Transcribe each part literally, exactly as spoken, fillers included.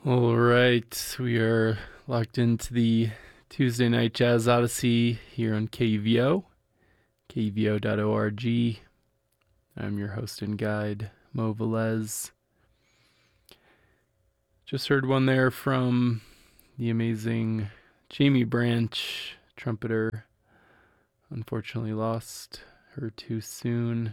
All right, we are locked into the Tuesday Night Jazz Odyssey here on K V O, K V O dot org. I'm your host and guide, Mo Velez. Just heard one there from the amazing Jamie Branch, trumpeter. Unfortunately lost her too soon.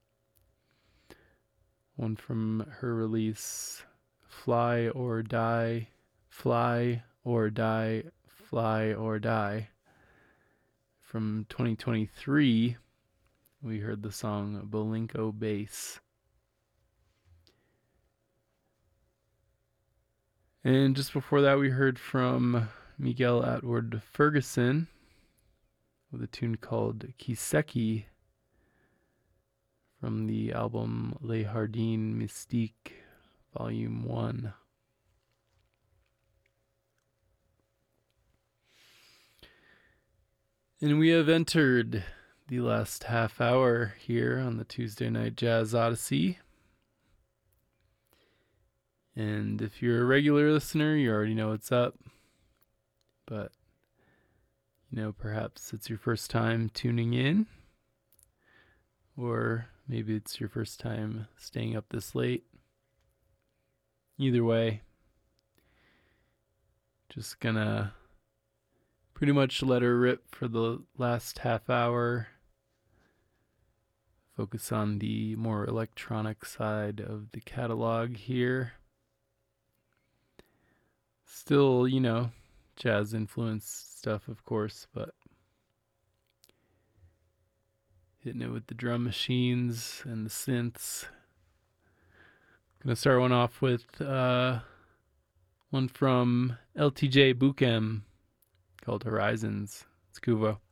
One from her release, Fly or Die, Fly or Die, Fly or Die. From twenty twenty-three, we heard the song Bolinko Bass. And just before that, we heard from Miguel Atwood Ferguson with a tune called Kiseki from the album Les Jardins Mystiques, Volume one. And we have entered the last half hour here on the Tuesday Night Jazz Odyssey. And if you're a regular listener, you already know what's up. But, you know, perhaps it's your first time tuning in. Or maybe it's your first time staying up this late. Either way, just gonna pretty much let her rip for the last half hour. Focus on the more electronic side of the catalog here. Still, you know, jazz influenced stuff, of course, but hitting it with the drum machines and the synths. Gonna start one off with uh, one from L T J Bukem called Horizons. It's Kuvo.